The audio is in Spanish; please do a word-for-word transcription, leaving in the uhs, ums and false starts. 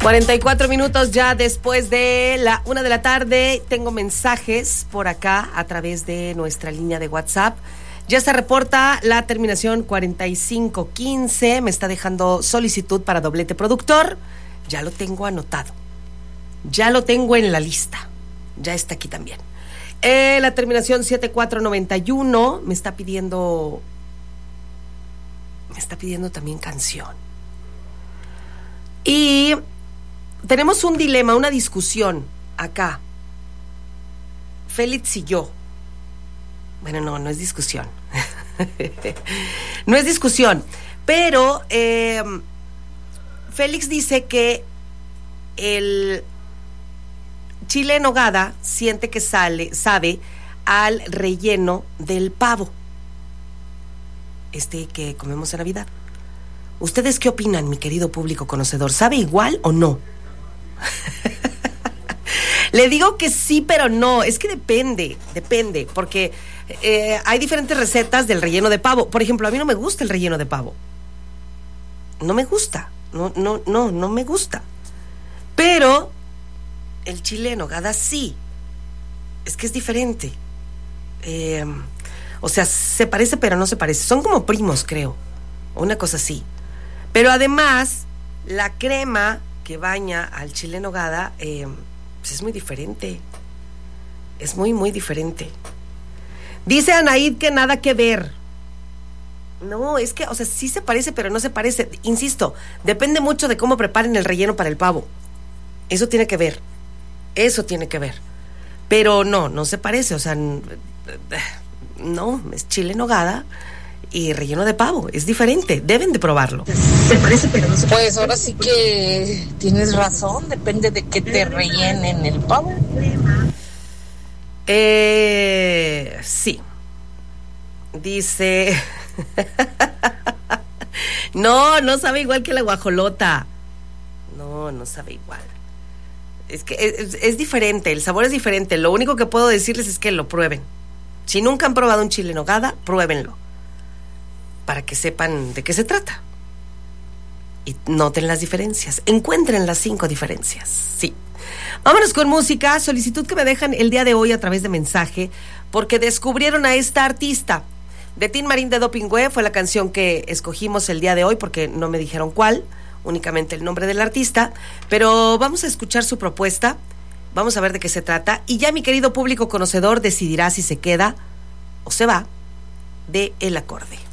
cuarenta y cuatro minutos ya después de la una de la tarde. Tengo mensajes por acá a través de nuestra línea de WhatsApp. Ya se reporta la terminación cuarenta y cinco quince. Me está dejando solicitud para doblete productor. Ya lo tengo anotado. Ya lo tengo en la lista. Ya está aquí también. Eh, la terminación setenta y cuatro noventa y uno. Me está pidiendo... Me está pidiendo también canción. Y... tenemos un dilema, una discusión acá. Félix y yo. Bueno, no, no es discusión. No es discusión. Pero eh, Félix dice que el chile en nogada siente que sale, sabe al relleno del pavo. Este que comemos en Navidad. ¿Ustedes qué opinan, mi querido público conocedor? ¿Sabe igual o no? Le digo que sí, pero no. Es que depende, depende, porque eh, hay diferentes recetas del relleno de pavo. Por ejemplo, a mí no me gusta el relleno de pavo. No me gusta. No, no, no, no me gusta. Pero el chile en nogada sí. Es que es diferente. Eh, o sea, se parece, pero no se parece. Son como primos, creo. O una cosa así. Pero además, la crema que baña al chile en nogada, eh, pues es muy diferente. Es muy, muy diferente. Dice Anaid que nada que ver. No, es que, o sea, sí se parece, pero no se parece. Insisto, depende mucho de cómo preparen el relleno para el pavo. Eso tiene que ver. Eso tiene que ver. Pero no, no se parece. O sea, no, es chile en nogada y relleno de pavo, es diferente, deben de probarlo. Se parece, pero no se parece. Pues ahora sí que tienes razón, depende de qué te rellenen el pavo. Eh, sí. Dice... No, no sabe igual que la guajolota. No, no sabe igual. Es que es, es diferente, el sabor es diferente. Lo único que puedo decirles es que lo prueben. Si nunca han probado un chile en nogada, pruébenlo. Para que sepan de qué se trata. Y noten las diferencias. Encuentren las cinco diferencias. Sí. Vámonos con música. Solicitud que me dejan el día de hoy a través de mensaje, porque descubrieron a esta artista. De Tin Marín de Doping Web fue la canción que escogimos el día de hoy, porque no me dijeron cuál, únicamente el nombre del artista. Pero vamos a escuchar su propuesta. Vamos a ver de qué se trata. Y ya mi querido público conocedor decidirá si se queda o se va de El Acorde.